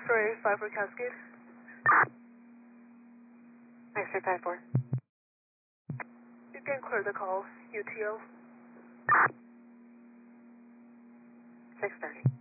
X-ray 5 for Cascade. X-ray 5-4. You can clear the call, UTO. 6:30.